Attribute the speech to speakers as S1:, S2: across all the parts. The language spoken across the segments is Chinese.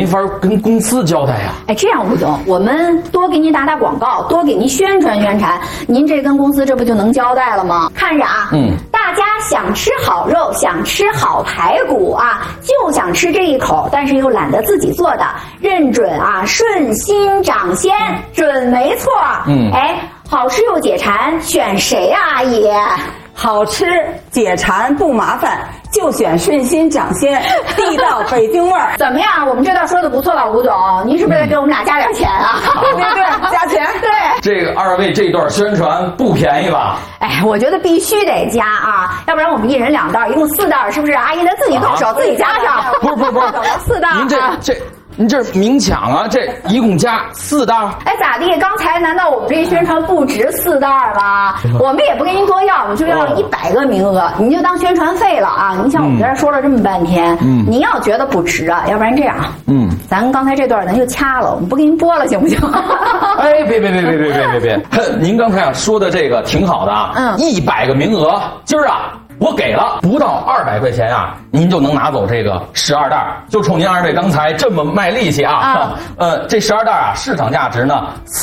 S1: 法跟公司交代呀。
S2: 哎，这样吴总，我们多给您打打广告，多给您宣传宣传，您这跟公司这不就能交代了吗？看着啊，大家想吃好肉，想吃好排骨啊，就想吃这一口，但是又懒得自己做的，认准啊，顺心掌鲜，准没错。哎，好吃又解馋，选谁啊，阿姨？
S3: 好吃解馋不麻烦，就选顺心掌鲜，地道北京味儿。
S2: 怎么样？我们这段说的不错吧，吴总？您是不是得给我们俩加点钱啊？
S3: 对，加钱。
S2: 对，
S1: 这个二位这段宣传不便宜吧？
S2: 哎，我觉得必须得加啊，要不然我们一人2袋，一共4袋，是不是？阿姨咱自己动手，自己加上。
S1: 不是
S2: 4袋。
S1: 您这明抢啊！这一共加4袋。
S2: 哎，咋地？刚才难道我们这宣传不值4袋吗？我们也不跟您多要，我们就要100个名额，您就当宣传费了啊！您像我们在这说了这么半天，您要觉得不值啊，要不然这样，咱刚才这段咱就掐了，我们不给您播了，行不行？
S1: 哎，别！您刚才说的这个挺好的啊，100个名额，今儿啊。我给了不到200块钱啊，您就能拿走这个12袋，就冲您二位刚才这么卖力气啊！这12袋啊，市场价值呢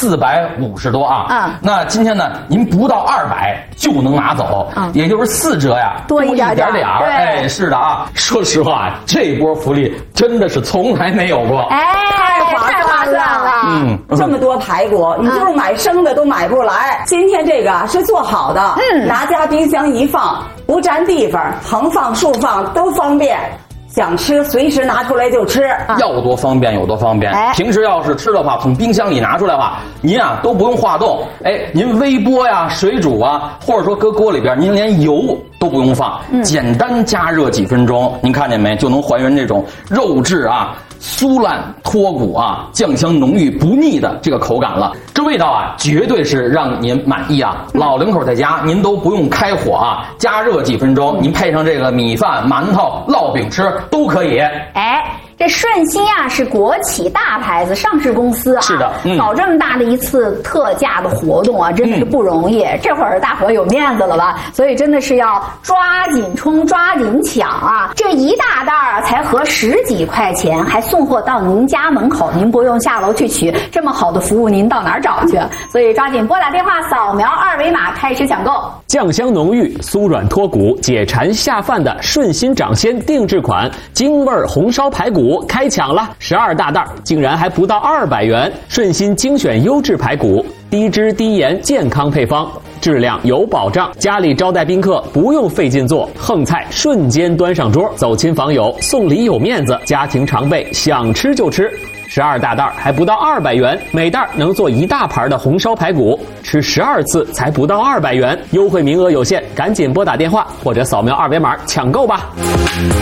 S1: 450多啊。那今天呢，您不到200就能拿走，也就是4折呀，
S2: 多一点点。
S1: 哎，是的啊。说实话，这波福利真的是从来没有过。
S2: 哎，太划算了。
S3: 这么多排骨，你就是买生的都买不来。今天这个是做好的，拿家冰箱一放。不占地方，横放竖放都方便，想吃随时拿出来就吃，
S1: 要多方便有多方便。平时要是吃的话，从冰箱里拿出来的话，您啊都不用化冻，哎，您微波呀、水煮啊，或者说搁锅里边，您连油都不用放，简单加热几分钟，您看见没，就能还原这种肉质啊。酥烂脱骨啊，酱香浓郁不腻的这个口感了，这味道啊，绝对是让您满意啊！老两口在家，您都不用开火啊，加热几分钟，您配上这个米饭、馒头、烙饼吃都可以。
S2: 哎。这顺心啊是国企大牌子上市公司啊，
S1: 是的，
S2: 搞这么大的一次特价的活动啊，真的是不容易。这会儿大伙有面子了吧？所以真的是要抓紧冲，抓紧抢啊！这一大袋啊才合10几块钱，还送货到您家门口，您不用下楼去取。这么好的服务，您到哪儿找去？所以抓紧拨打电话，扫描2维码开始抢购。
S4: 酱香浓郁、酥软脱骨、解馋下饭的顺心掌鲜定制款京味红烧排骨。开抢了12大袋，竟然还不到200元。顺心精选优质排骨，低脂低盐健康配方，质量有保障。家里招待宾客不用费劲做，横菜瞬间端上桌，走亲访友送礼有面子，家庭常备想吃就吃。12大袋还不到200元，每袋能做1大盘的红烧排骨，吃12次才不到200元，优惠名额有限，赶紧拨打电话或者扫描2维码抢购吧。